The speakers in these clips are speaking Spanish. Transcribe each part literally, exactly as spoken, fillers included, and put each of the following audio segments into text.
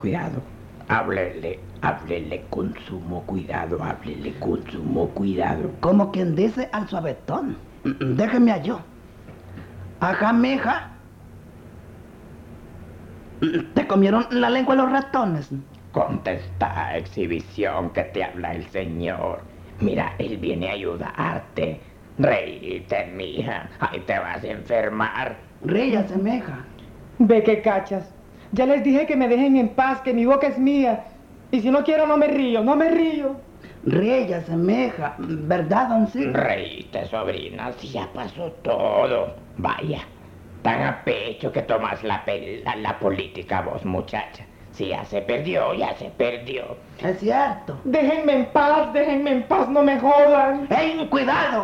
Cuidado, háblele, háblele con sumo cuidado, háblele con sumo cuidado. Como quien dice al suavetón. Déjeme a yo. Ajá, mija. ¿Te comieron la lengua los ratones? Contesta, exhibición, que te habla el señor. Mira, él viene a ayudarte. Reíte, mija. Ahí te vas a enfermar. Ríase, mija. Ve que cachas. Ya les dije que me dejen en paz, que mi boca es mía. Y si no quiero, no me río, no me río. Ríase, mija. ¿Verdad, doncito? Reíte, sobrina, si ya pasó todo. Vaya, tan a pecho que tomas la, la, la política vos, muchacha. Si ya se perdió, ya se perdió. Es cierto. Déjenme en paz, déjenme en paz, no me jodan. ¡Ey, cuidado!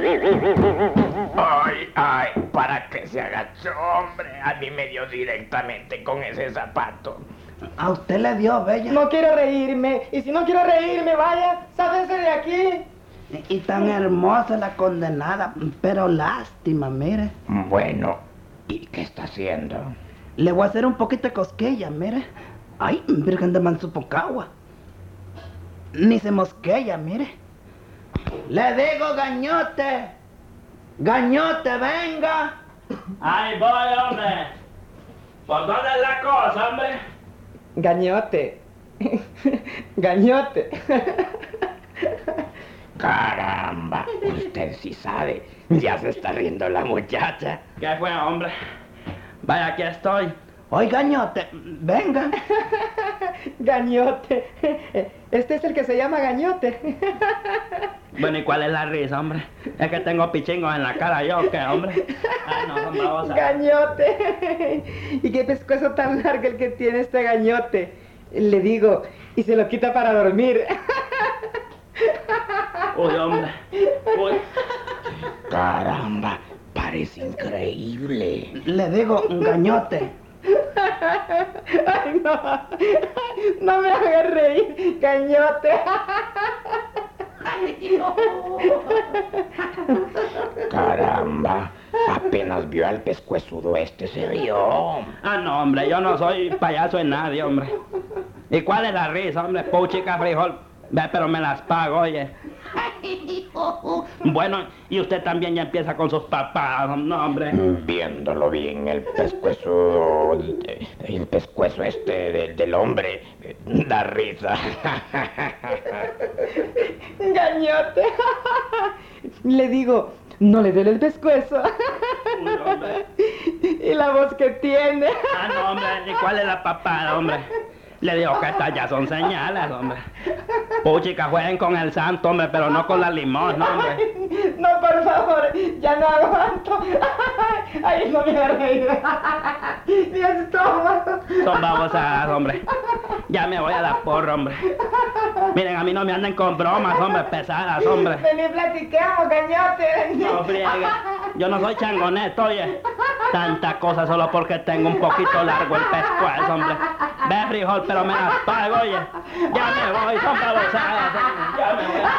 Ay, ay, para que se agachó, hombre. A mí me dio directamente con ese zapato. A usted le dio, bella. No quiero reírme. Y si no quiero reírme, vaya, sáquese de aquí. Y tan hermosa la condenada, pero lástima, mire. Bueno, ¿y qué está haciendo? Le voy a hacer un poquito de cosquilla, mire. Ay, Virgen de Mansupocagua. Ni se mosquella, mire. Le digo, gañote. Gañote, venga. Ahí voy, hombre. ¿Por dónde es la cosa, hombre? Gañote. Gañote. Caramba, usted sí sabe. Ya se está riendo la muchacha. ¿Qué fue, hombre? Vaya, aquí estoy. Oye, gañote, venga. Gañote. Este es el que se llama Gañote. Bueno, ¿y cuál es la risa, hombre? Es que tengo pichingos en la cara yo, ¿qué, hombre? Ay, no, son babosas. Gañote. ¿Y qué pescuezo tan largo el que tiene este Gañote? Le digo, y se lo quita para dormir. Uy, hombre. Uy. Caramba, parece increíble. Le digo, gañote. Ay, no. No me hagas reír, Gañote. Caramba, apenas vio al pescuezudo este, se rió. Ah, no, hombre, yo no soy payaso de nadie, hombre. ¿Y cuál es la risa, hombre? Puchica, frijol. Ve, pero me las pago, oye. Bueno, y usted también ya empieza con sus papás, no, hombre. Viéndolo bien, el pescuezo, el, el pescuezo este del, del hombre, da risa. Gañote. Le digo, no le duele el pescuezo. Uy, hombre. Y la voz que tiene. Ah, no, hombre, ¿y cuál es la papada, hombre? Le digo que estas ya son señales, hombre. Puchica, jueguen con el santo, hombre, pero no con la limón, hombre. Ay, no, por favor, ya no aguanto. Ay, no me hagas reír. Mi estómago. Son babosadas, hombre. Ya me voy a la porra, hombre. Miren, a mí no me anden con bromas, hombre, pesadas, hombre. Vení, platiquemos, Gañote. No friegue. Yo no soy changoneto, oye. Tanta cosa solo porque tengo un poquito largo el pescuezo, hombre. Ve, frijol, pero me las pago, oye. Ya me voy, son babosadas. Ya me voy.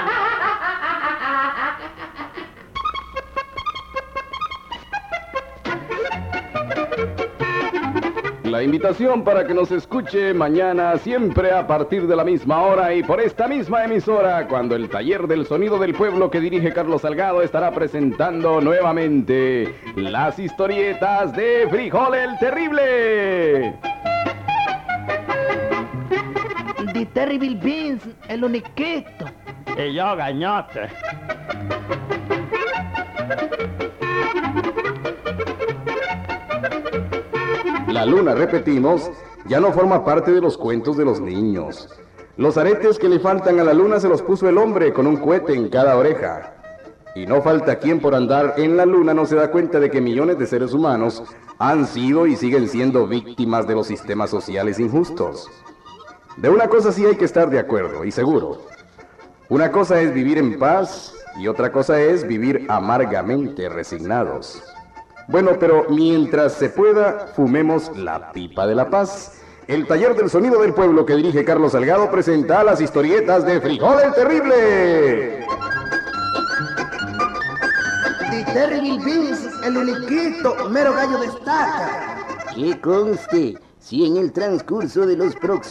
La invitación para que nos escuche mañana siempre a partir de la misma hora y por esta misma emisora, cuando el Taller del Sonido del Pueblo que dirige Carlos Salgado estará presentando nuevamente las historietas de Frijol el Terrible. The Terrible Beans, el uniquito. Y yo, Gañote. La luna, repetimos, ya no forma parte de los cuentos de los niños. Los aretes que le faltan a la luna se los puso el hombre con un cohete en cada oreja. Y no falta quien por andar en la luna no se da cuenta de que millones de seres humanos han sido y siguen siendo víctimas de los sistemas sociales injustos. De una cosa sí hay que estar de acuerdo y seguro. Una cosa es vivir en paz y otra cosa es vivir amargamente resignados. Bueno, pero mientras se pueda, fumemos la pipa de la paz. El Taller del Sonido del Pueblo que dirige Carlos Salgado presenta las historietas de Frijol el Terrible. The Terrible Beans, el uniquito, mero gallo destaca. Que conste Si en el transcurso de los próximos